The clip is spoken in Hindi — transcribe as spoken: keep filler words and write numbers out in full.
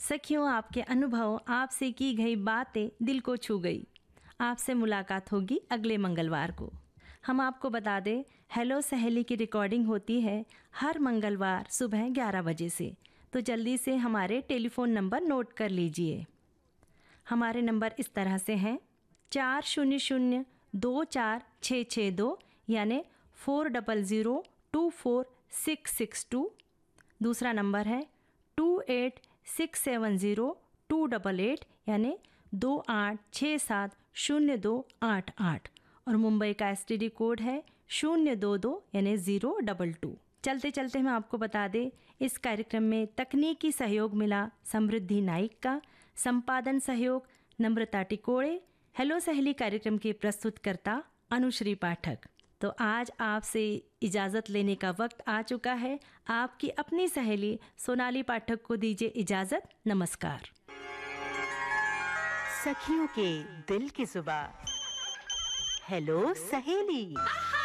सखियों, आपके अनुभव, आपसे की गई बातें दिल को छू गई। आपसे मुलाकात होगी अगले मंगलवार को। हम आपको बता दें, हेलो सहेली की रिकॉर्डिंग होती है हर मंगलवार सुबह ग्यारह बजे से, तो जल्दी से हमारे टेलीफोन नंबर नोट कर लीजिए। हमारे नंबर इस तरह से हैं: चार शून्य शून्य दो चार छः छः दो यानि four double zero two four six six to. दूसरा नंबर है to eight six seven zero two double eight यानि दो आठ छः सात शून्य दो आठ आठ। और मुंबई का एस टी डी कोड है शून्य दो दो यानि ज़ीरो डबल टू। चलते चलते मैं आपको बता दें, इस कार्यक्रम में तकनीकी सहयोग मिला समृद्धि नाइक का, संपादन सहयोग नम्रता टिकोड़े। हेलो सहेली कार्यक्रम के प्रस्तुतकर्ता अनुश्री पाठक। तो आज आपसे इजाज़त लेने का वक्त आ चुका है। आपकी अपनी सहेली सोनाली पाठक को दीजिए इजाज़त। नमस्कार। सखियों के दिल की जुबान, हेलो सहेली।